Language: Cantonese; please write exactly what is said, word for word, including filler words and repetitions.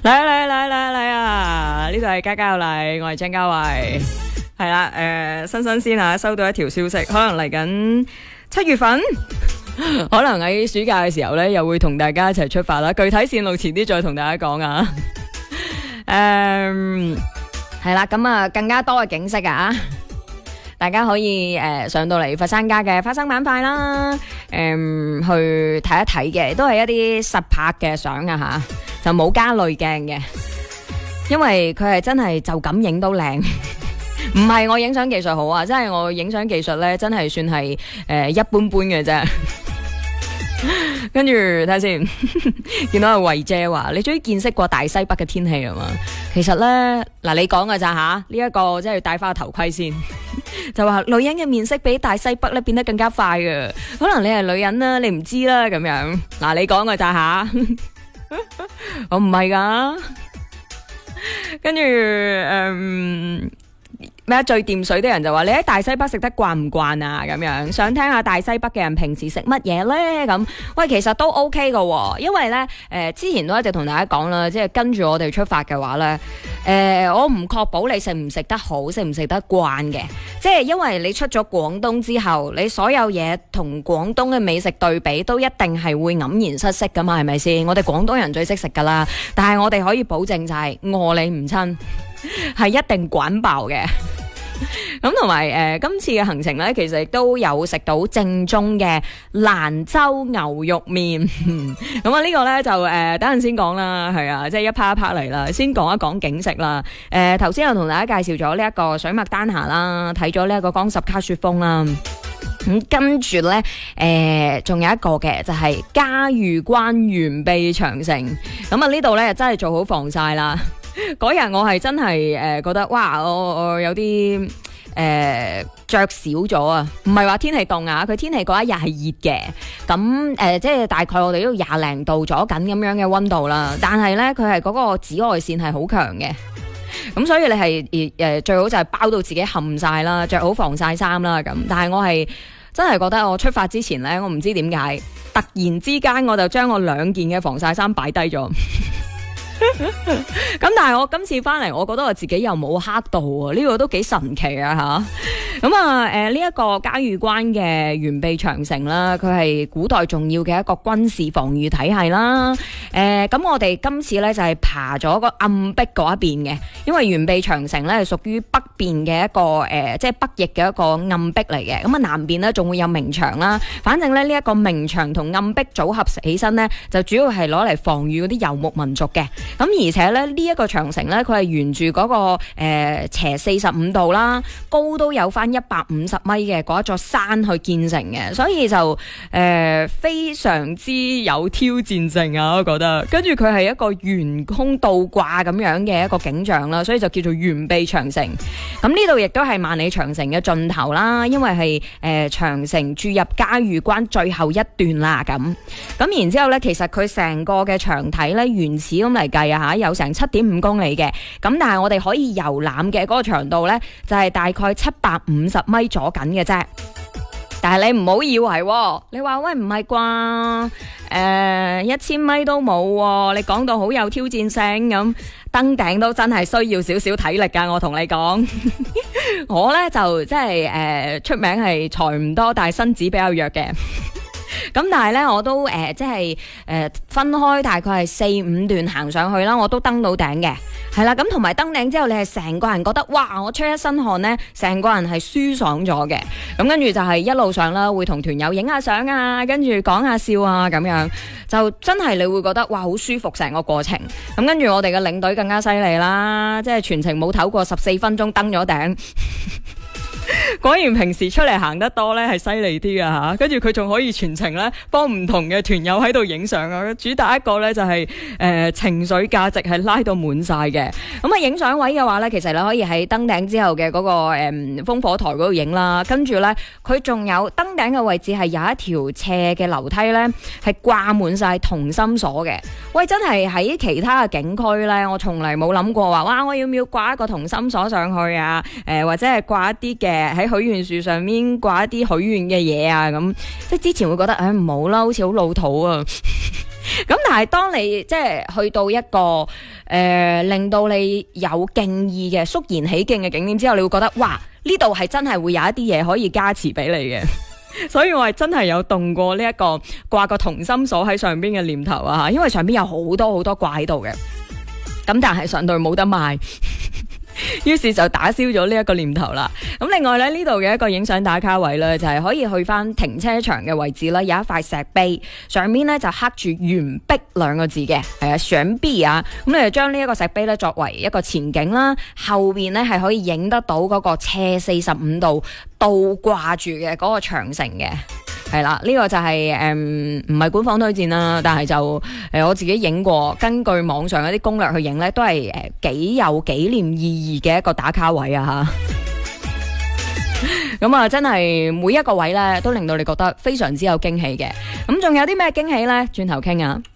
嚟嚟嚟嚟嚟啊！呢度係家家有禮，我係張家慧。係啦，誒、呃，新新鮮啊，收到一條消息，可能嚟緊七月份，可能喺暑假嘅時候呢，又會同大家一齊出發啦。具體線路遲啲再同大家講啊。誒、嗯，係啦，咁啊，更加多嘅景色啊！大家可以誒、呃、上到嚟佛山家嘅花生板塊啦，誒、嗯、去睇一睇嘅，都係一啲實拍嘅相啊吓，就冇加濾鏡嘅，因為佢係真係就咁影都靚，唔係我影相技術好啊，真係我影相技術咧真係算係誒、呃、一般般嘅啫。跟住睇下先，見到阿慧姐話你終於見識過大西北嘅天氣啦嘛？其實咧嗱，你講㗎咋吓？呢、這、一個即係要戴翻個頭盔先，就話女人嘅面色比大西北咧變得更加快嘅，可能你係女人啦，你唔知啦咁樣。嗱，你講㗎咋吓？我唔係噶。跟住誒。咩最掂水的人就話你喺大西北食得慣唔慣啊？咁樣想聽下大西北嘅人平時食乜嘢呢？咁喂，其實都 OK 噶、哦，因為呢，誒、呃、之前都一直同大家講啦，即係跟住我哋出發嘅話呢，誒、呃、我唔確保你食唔食得好，食唔食得慣嘅，即係因為你出咗廣東之後，你所有嘢同廣東嘅美食對比，都一定係會黯然失色噶嘛，係咪先？我哋廣東人最識食噶啦，但係我哋可以保證就係餓你唔親，係一定管飽嘅。咁同埋誒，今次嘅行程咧，其實亦都有食到正宗嘅蘭州牛肉麵。咁啊，呢個咧就誒、呃，等陣先講啦，係啊，即係一 part 一 part 嚟啦。先講一講景色啦。誒、呃，頭先有同大家介紹咗呢一個水脈丹霞啦，睇咗呢一個江十卡雪峰啦。咁、嗯、跟住咧，誒、呃，仲有一個嘅就係、是、嘉峪關完備長城。咁啊，呢度咧真係做好防曬啦。嗰日我係真係誒、呃、覺得哇，我我有啲誒着少咗啊，唔係話天氣凍啊，佢天氣嗰一日係熱嘅，咁誒、呃、即係大概我哋都廿零度咗緊咁樣嘅溫度啦，但係咧佢係嗰個紫外線係好強嘅，咁所以你係誒、呃、最好就係包到自己冚晒啦，着好防曬衫啦咁，但係我係真係覺得我出發之前咧，我唔知點解突然之間我就將我兩件嘅防曬衫擺低咗。咁但係我今次翻嚟，我覺得我自己又冇黑到喎，呢、這個都幾神奇啊吓！咁啊，誒呢一個嘉峪關嘅完備長城啦，佢係古代重要嘅一個軍事防禦體系啦。誒、呃，咁我哋今次咧就係、是、爬咗個暗壁嗰一邊嘅，因為完備長城咧係屬於北邊嘅一個誒、呃，即係北翼嘅一個暗壁嚟嘅。咁啊南邊咧仲會有明牆啦。反正咧呢一、這個明牆同暗壁組合起身咧，就主要係攞嚟防禦嗰啲游牧民族嘅。咁而且咧呢一、這個長城咧，佢係沿住嗰、那個誒、呃、斜四十五度啦，高都有翻一百五十米嘅嗰一座山去建成嘅，所以就誒、呃、非常之有挑戰性啊！我覺得，跟住佢係一個懸空倒掛咁樣嘅一個景象啦，所以就叫做完備長城。咁呢度亦都係萬里長城嘅盡頭啦，因為係誒、呃、長城注入嘉峪關最後一段啦。咁咁然之後咧，其實佢成個嘅長體咧，原始咁嚟計啊吓，有成七點五公里嘅。咁但係我哋可以遊覽嘅嗰個長度咧，就係、是、大概七百五十米左緊嘅啫。但係你唔好以為、哦，你話喂唔係啩？誒，一千米都冇、哦，你講到好有挑戰性咁，登頂都真係需要少少體力噶。我同你講，我咧就即係誒出名係財唔多，但係身子比較弱嘅。咁但係咧，我都誒、呃、即係誒、呃、分開大概係四五段行上去啦，我都登到頂嘅，係啦。咁同埋登頂之後，你係成個人覺得哇，我出一身汗咧，成個人係舒爽咗嘅。咁跟住就係一路上啦，會同團友影下相啊，跟住講下笑啊，咁樣就真係你會覺得哇，好舒服成個過程。咁跟住我哋嘅領隊更加犀利啦，即係全程冇唞過十四分鐘登咗頂。果然平時出嚟行得多咧係犀利啲噶吓，跟住佢仲可以全程咧幫唔同嘅團友喺度影相啊！主打一個咧就係、是、誒、呃、情緒價值係拉到滿晒嘅。咁啊影相位嘅話咧，其實你可以喺登頂之後嘅嗰、那個誒烽、呃、火台嗰度影啦。跟住咧佢仲有登頂嘅位置係有一條斜嘅樓梯咧，係掛滿晒同心鎖嘅。喂，真係喺其他嘅景區咧，我從嚟冇諗過話哇，我要唔要掛一個同心鎖上去啊？誒、呃、或者係掛一啲嘅。喺許願樹上面掛一啲許願嘅嘢啊，咁即係之前會覺得誒唔好啦，好似好老土啊。 咁但係當你即係去到一個誒、呃、令到你有敬意嘅肅然起敬嘅景點之後，你會覺得哇，呢度係真係會有一啲嘢可以加持俾你嘅。所以我係真係有動過呢一個掛個同心鎖喺上邊嘅念頭啊，因為上邊有好多好多掛喺度嘅，咁但係上到冇得賣。於是就打消咗呢一個念頭啦。咁另外咧，呢度嘅一個影相打卡位咧，就係可以去翻停車場嘅位置啦。有一塊石碑，上面咧就刻住完璧兩個字嘅，係啊，上 B 啊。咁你就將呢一個石碑咧作為一個前景啦，後邊咧係可以影得到嗰個斜四十五度倒掛住嘅嗰個長城嘅。係啦，呢、這個就係誒唔係官方推薦啦，但係就誒、呃、我自己影過，根據網上一啲攻略去影咧，都係誒幾有紀念意義嘅一個打卡位啊吓。咁啊，真係每一個位咧都令到你覺得非常之有驚喜嘅。咁仲有啲咩驚喜咧？轉頭傾啊！